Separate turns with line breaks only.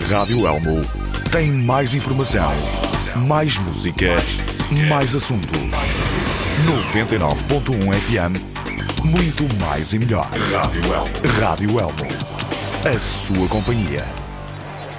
Rádio Elmo tem mais informação, mais música, mais assuntos. 99.1 FM, muito mais e melhor. Rádio Elmo. A sua companhia.